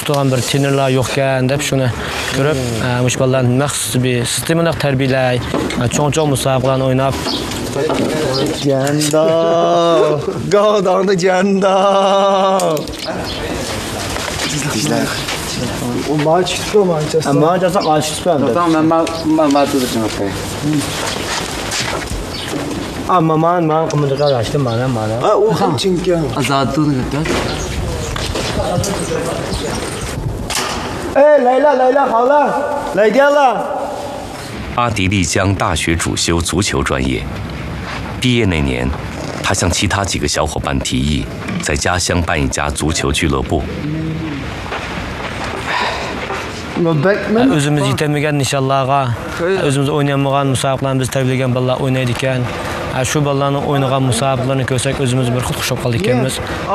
o'qitadigan bir trenerlar yo'q ekan deb shuni ko'rib, mush bolalarni maxsus bir sistemada tarbiyalay, cho'ng-cho'ng musobaqalarni o'ynab Janda, Godongda janda. Dizlar. O maç tuttu Manchester. Manchester qarshi chiqadi. Tamam ben tutacağım okey. Amma men qimmatga qarashdim mana. Ha o ham çünkü. Azad turdi. Layla hala. Layla. 阿迪丽江大学主修足球专业，毕业那年，他向其他几个小伙伴提议，在家乡办一家足球俱乐部。 O'zimiz yetamagan nishonlarga, o'zimiz o'ynamagan musobaqalarni biz tarbiyalagan bolalar o'ynaydi ekan. Shu bolalarning o'ynagan musobaqalarni ko'rsak, o'zimiz bir xud xushab qoldik ekanmiz.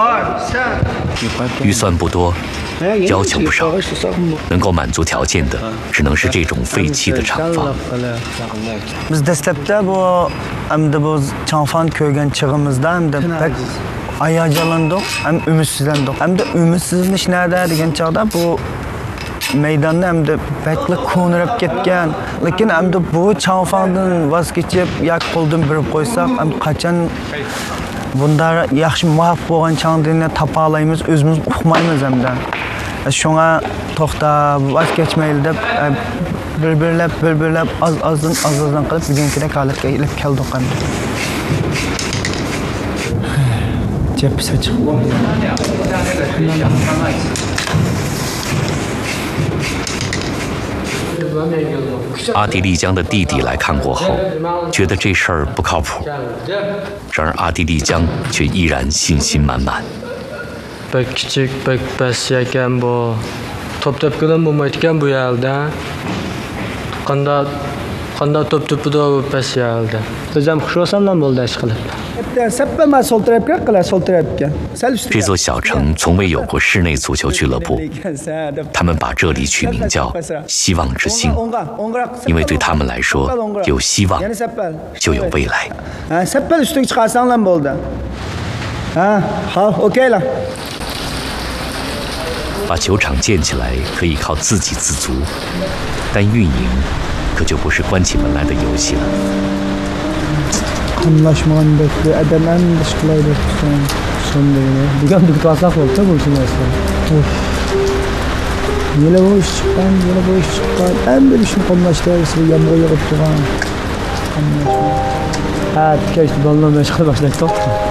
预算不多，要求不少，能够满足条件的，只能是这种废弃的厂房。 Biz dastlabda bu chanfon ko'rgan chig'imizda hamda pek hayajonlandik, ham umidsizlandik. Hamda umidsiz nada degan chog'da bu maydonda hamda bekli ko'nirib ketgan. Lekin hamda bu chanfondan voz kechib, yak qo'ldan birib qo'ysak, ham qachon bunda yaxshi muvaffaq bo'lgan changdini topa olamiz, o'zimiz uqmaymiz hamda. Shunga to'xtab, voz kechmayli deb bir-birlab azdan qilib bugungi holatga kelib keldik ham. Cephisi çıktı. 阿迪丽江的弟弟来看过后，觉得这事儿不靠谱。然而阿迪丽江却依然信心满满。 Pek kichik, pek past ekan bu. Top tepkidan bo'lmaydi ekan bu yerda. Qanday top tepida bu past yerda. Biz ham xush bo'lsamdan bo'ldi ish qilib. 这座小城从未有过室内足球俱乐部，他们把这里取名叫“希望之星”，因为对他们来说，有希望就有未来。把球场建起来可以靠自给自足，但运营可就不是关起门来的游戏了。 Anlaşmagandek bir adamdan dışkılaydı sonunda. Bugün diktatörlük oldu bu mesela. Yine bu iş çıkan. En bir işin anlaştırısı yağmur yağıp duran. Ha, keşke balonla meşgul başladık.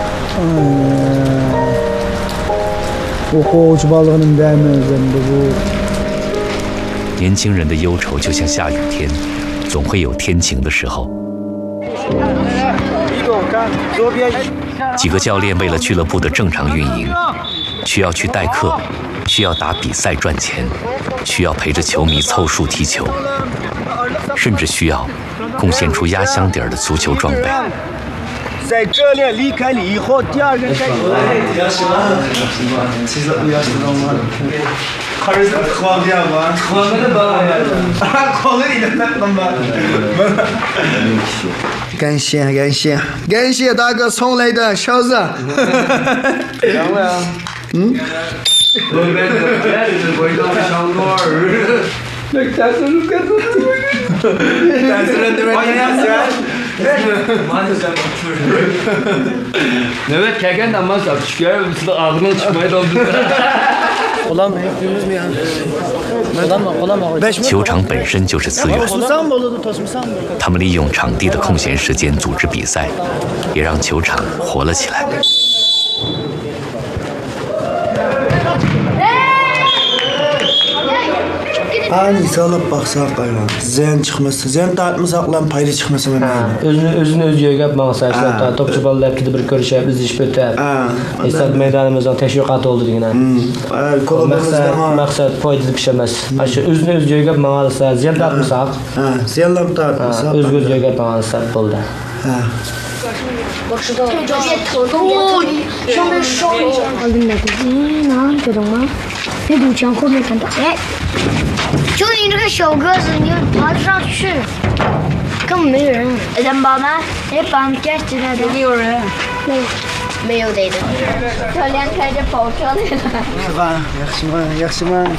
Okuyucu balığının değmezinde bu. 年轻人的忧愁就像下雨天，总会有天晴的时候。 几个教练为了俱乐部的正常运营，需要去代课，需要打比赛赚钱，需要陪着球迷凑数踢球，甚至需要贡献出压箱底儿的足球装备。 在这里离开你以后，第二个该你。感谢大哥送来的勺子。 Evet, keken ama çıkıyor, üstüne ağzından çıkmaya doldu. 球场本身就是资源，他们利用场地的空闲时间组织比赛，也让球场活了起来。 Ani salab baksak ayol. Ziyan çıkmasa, ziyan tartmasak payda çıkmasa ben. Özünü öz yögəb mağsayışlar, topçu balalar gidib bir görüşüb, biz iş ötəb. Esad meydanımızdan təşviqat oldu digənə. Məqsəd faydalı pişəməz. Özünü öz yögəb mağalırsa, ziyan tartmasaq. Ziyan tartmasak. Öz yögəb mağalırsa oldu. 我知道，这边头上面烧一下。这种吗？那堵墙后面看到，哎，就你这个小个子，你爬得上去，根本没人。人宝吗？哎，把盖起来的。没有人。没有的。教练开着跑车来了。 是吧？yaxshi.